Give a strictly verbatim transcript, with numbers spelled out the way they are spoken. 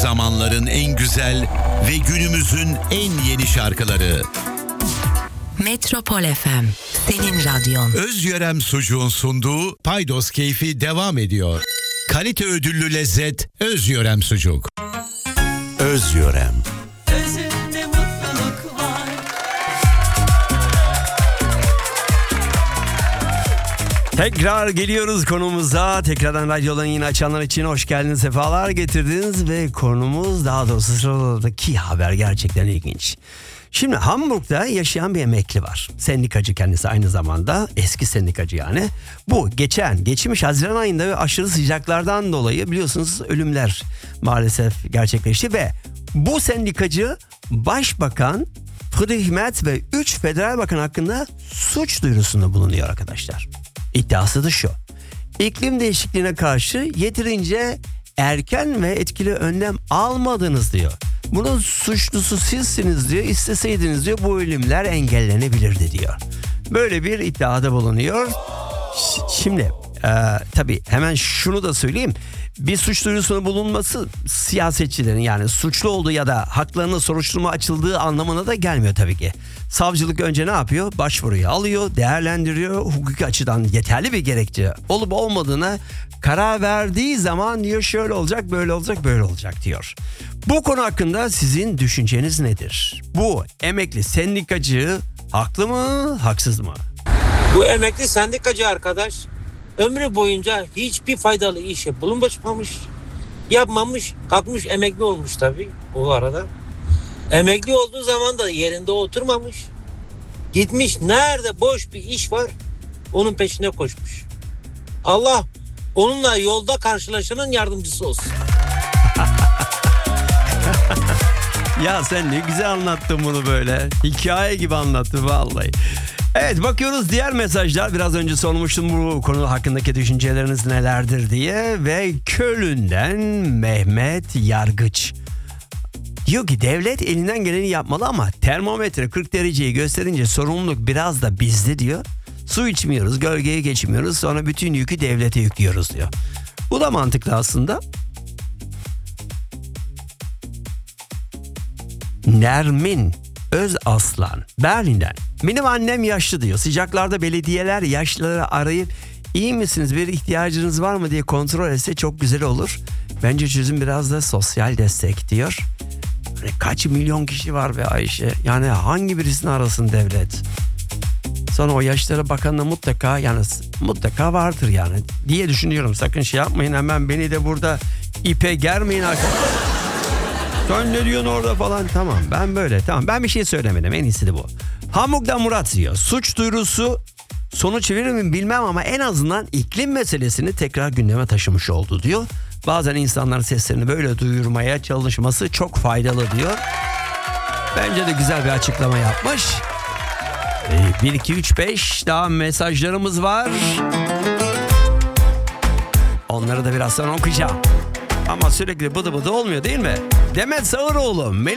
zamanların en güzel ve günümüzün en yeni şarkıları. Metropol F M, senin radyon. Özyörem Sucuğun sunduğu Paydos Keyfi devam ediyor. Kalite ödüllü lezzet Özyörem Sucuk. Özyörem. Özünde mutluluk var. Tekrar geliyoruz konumuza. Tekrardan radyodan yine açanlar için hoş geldiniz, sefalar getirdiniz ve konumuz, daha doğrusu sıradaki haber gerçekten ilginç. Şimdi Hamburg'da yaşayan bir emekli var. Sendikacı kendisi, aynı zamanda eski sendikacı yani. Bu geçen geçmiş Haziran ayında ve aşırı sıcaklardan dolayı biliyorsunuz ölümler maalesef gerçekleşti ve bu sendikacı Başbakan Friedrich Merz ve üç federal bakan hakkında suç duyurusunda bulunuyor arkadaşlar. İddiası da şu: İklim değişikliğine karşı yeterince erken ve etkili önlem almadınız diyor. Bunun suçlusu sizsiniz diyor. İsteseydiniz diyor bu ölümler engellenebilirdi diyor. Böyle bir iddiada bulunuyor. Ş- Şimdi e, tabii hemen şunu da söyleyeyim. Bir suç duyurusunda bulunması siyasetçilerin, yani suçlu olduğu ya da haklarına soruşturma açıldığı anlamına da gelmiyor tabii ki. Savcılık önce ne yapıyor? Başvuruyu alıyor, değerlendiriyor. Hukuki açıdan yeterli bir gerekçe olup olmadığına karar verdiği zaman diyor şöyle olacak, böyle olacak, böyle olacak diyor. Bu konu hakkında sizin düşünceniz nedir? Bu emekli sendikacı haklı mı, haksız mı? Bu emekli sendikacı arkadaş ömrü boyunca hiçbir faydalı işe bulunmamış, yapmamış, kalkmış emekli olmuş tabii bu arada. Emekli olduğu zaman da yerinde oturmamış. Gitmiş nerede boş bir iş var onun peşine koşmuş. Allah onunla yolda karşılaşanın yardımcısı olsun. Ya sen ne güzel anlattın bunu böyle. Hikaye gibi anlattın vallahi. Evet, bakıyoruz diğer mesajlar. Biraz önce sormuştum bu konu hakkındaki düşünceleriniz nelerdir diye. Ve Köln'den Mehmet Yargıç diyor ki devlet elinden geleni yapmalı ama termometre kırk dereceyi gösterince sorumluluk biraz da bizde diyor. Su içmiyoruz, gölgeye geçmiyoruz, sonra bütün yükü devlete yüklüyoruz diyor. Bu da mantıklı aslında. Nermin Özaslan Berlin'den: benim annem yaşlı diyor. Sıcaklarda belediyeler yaşlıları arayıp iyi misiniz, bir ihtiyacınız var mı diye kontrol etse çok güzel olur. Bence çözüm biraz da sosyal destek diyor. Hani kaç milyon kişi var be Ayşe, yani hangi birisini arasın devlet? Sonra o yaşlara bakan da mutlaka, yani mutlaka vardır yani diye düşünüyorum. Sakın şey yapmayın, hemen beni de burada ipe germeyin arkadaşlar. Sen ne diyorsun orada falan? Tamam, ben böyle, tamam, ben bir şey söylemedim, en iyisi de bu. Hamburg'dan Murat diyor: suç duyurusu sonuç verir mi bilmem ama en azından iklim meselesini tekrar gündeme taşımış oldu diyor. Bazen insanların seslerini böyle duyurmaya çalışması çok faydalı diyor. Bence de güzel bir açıklama yapmış. bir iki üç beş daha mesajlarımız var. Onları da biraz sonra okuyacağım. Ama sürekli bıdı bıdı olmuyor değil mi? Demet Sağıroğlu,